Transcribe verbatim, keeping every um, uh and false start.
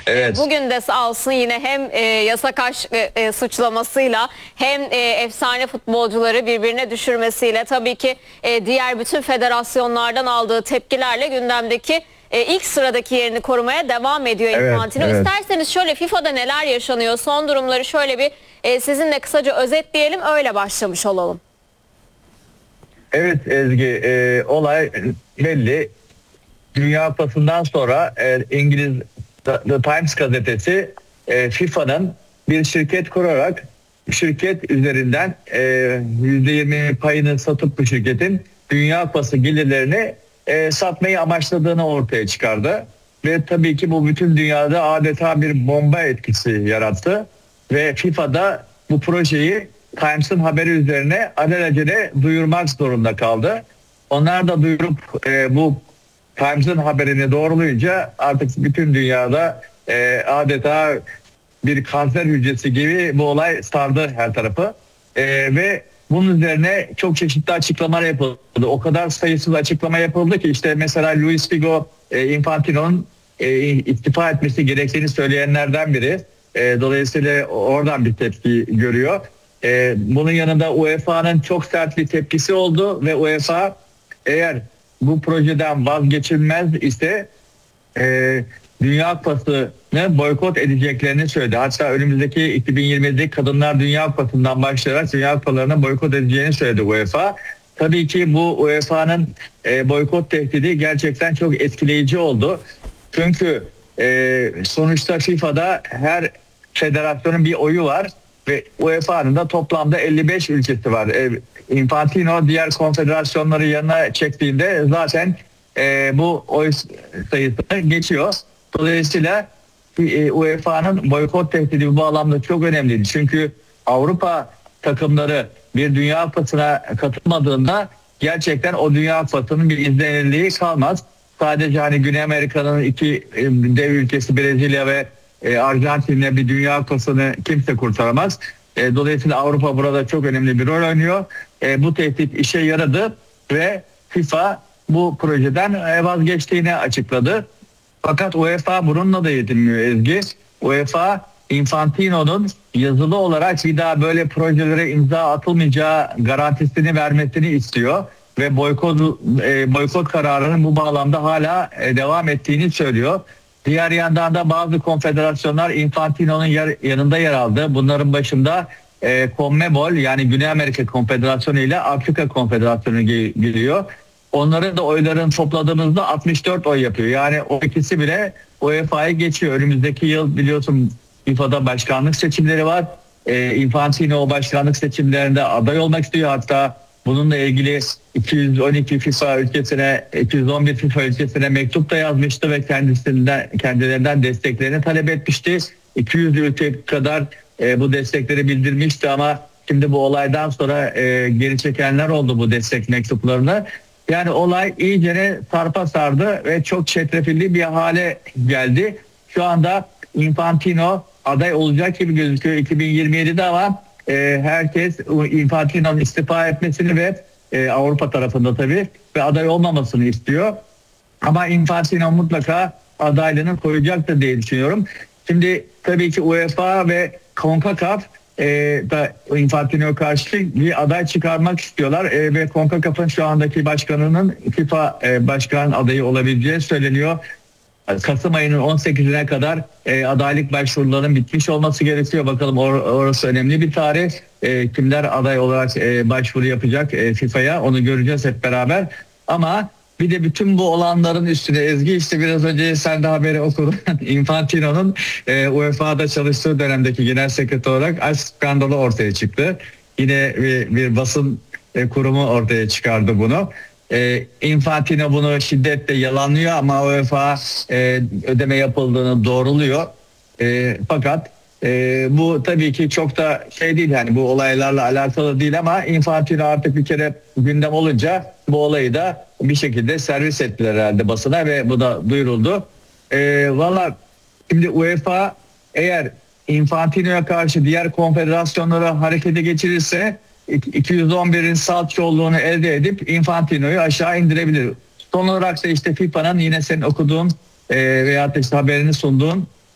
Evet. Bugün de sağ olsun yine hem e, yasak aşk e, e, suçlamasıyla hem e, efsane futbolcuları birbirine düşürmesiyle tabii ki e, diğer bütün federasyonlardan aldığı tepkilerle gündemdeki e, ilk sıradaki yerini korumaya devam ediyor Evet, Infantino. evet. İsterseniz şöyle FIFA'da neler yaşanıyor, son durumları şöyle bir e, sizinle kısaca özetleyelim, öyle başlamış olalım. Evet Ezgi, e, olay belli. Dünya Kupası'ndan sonra e, İngiliz The, The Times gazetesi e, FIFA'nın bir şirket kurarak şirket üzerinden e, yüzde yirmi payını satıp bu şirketin Dünya Kupası gelirlerini e, satmayı amaçladığını ortaya çıkardı. Ve tabii ki bu bütün dünyada adeta bir bomba etkisi yarattı. Ve FIFA'da bu projeyi Times'ın haberi üzerine alelacele duyurmak zorunda kaldı. Onlar da duyurup e, bu Times'ın haberini doğrulayınca artık bütün dünyada e, adeta bir kanser hücresi gibi bu olay sardı her tarafı. E, ve bunun üzerine çok çeşitli açıklamalar yapıldı. O kadar sayısız açıklama yapıldı ki işte mesela Luis Figo e, Infantino'nun e, istifa etmesi gerektiğini söyleyenlerden biri. E, dolayısıyla oradan bir tepki görüyor. E, bunun yanında U E F A'nın çok sert bir tepkisi oldu ve U E F A eğer bu projeden vazgeçilmez ise e, Dünya Kupası'nı boykot edeceklerini söyledi. Hatta önümüzdeki iki bin yirmideki Kadınlar Dünya Kupası'ndan başlayarak Dünya Kupalarını boykot edeceğini söyledi U E F A. Tabii ki bu U E F A'nın e, boykot tehdidi gerçekten çok etkileyici oldu. Çünkü e, sonuçta FIFA'da her federasyonun bir oyu var ve U E F A'nın da toplamda elli beş ülkesi var. E, Infantino diğer konfederasyonları yanına çektiğinde zaten e, bu oy sayısını geçiyor. Dolayısıyla e, U E F A'nın boykot tehdidi bu bağlamda çok önemliydi. Çünkü Avrupa takımları bir Dünya Kupası'na katılmadığında gerçekten o Dünya Kupası'nın bir izlenirliği kalmaz. Sadece hani Güney Amerika'nın iki e, dev ülkesi Brezilya ve e, Arjantin'le bir Dünya Kupası'nı kimse kurtaramaz. E, dolayısıyla Avrupa burada çok önemli bir rol oynuyor. E, bu tehdit işe yaradı ve FIFA bu projeden e, vazgeçtiğini açıkladı. Fakat U E F A bununla da yetinmiyor Ezgi. U E F A Infantino'nun yazılı olarak bir daha böyle projelere imza atılmayacağı garantisini vermesini istiyor ve boykot e, boykot kararının bu bağlamda hala e, devam ettiğini söylüyor. Diğer yandan da bazı konfederasyonlar Infantino'nun yer, yanında yer aldı. Bunların başında e, CONMEBOL yani Güney Amerika Konfederasyonu ile Afrika Konfederasyonu giriyor. Onların da oyların topladığımızda altmış dört oy yapıyor. Yani o ikisi bile U E F A'yı geçiyor. Önümüzdeki yıl biliyorsun FIFA'da başkanlık seçimleri var. E, Infantino o başkanlık seçimlerinde aday olmak istiyor. Hatta bununla ilgili iki yüz on iki FIFA ülkesine, iki yüz on bir FIFA ülkesine mektup da yazmıştı ve kendisinden kendilerinden desteklerini talep etmişti. iki yüz ülke kadar e, bu destekleri bildirmişti ama şimdi bu olaydan sonra e, geri çekenler oldu bu destek mektuplarını. Yani olay iyicene sarpa sardı ve çok çetrefilli bir hale geldi. Şu anda Infantino aday olacak gibi gözüküyor iki bin yirmi yedide ama e, herkes Infantino'nun istifa etmesini ve e, Avrupa tarafında tabii ve aday olmamasını istiyor. Ama Infantino mutlaka adaylığını koyacaktır diye düşünüyorum. Şimdi tabii ki U E F A ve CONCACAF e, da Infantino'ya karşı bir aday çıkarmak istiyorlar e, ve CONCACAF'ın şu andaki başkanının FIFA e, başkan adayı olabileceği söyleniyor. Kasım ayının on sekizine kadar e, adaylık başvurularının bitmiş olması gerekiyor. Bakalım or- orası önemli bir tarih. E, kimler aday olarak e, başvuru yapacak e, FIFA'ya onu göreceğiz hep beraber. Ama bir de bütün bu olanların üstüne Ezgi işte biraz önce sen de haberi okudun. Infantino'nun e, U E F A'da çalıştığı dönemdeki genel sekreter olarak aşk skandalı ortaya çıktı. Yine bir, bir basın e, kurumu ortaya çıkardı bunu. E, Infantino bunu şiddetle yalanlıyor ama U E F A e, ödeme yapıldığını doğruluyor. E, fakat e, bu tabii ki çok da şey değil yani bu olaylarla alakalı değil ama Infantino artık bir kere gündem olunca bu olayı da bir şekilde servis ettiler herhalde basına ve bu da duyuruldu. E, Valla şimdi U E F A eğer Infantino'ya karşı diğer konfederasyonları harekete geçirirse iki yüz on birin salt çoğunluğunu elde edip Infantino'yu aşağı indirebilir. Son olarak da işte FIFA'nın yine senin okuduğun e, veyahut da işte haberini sunduğun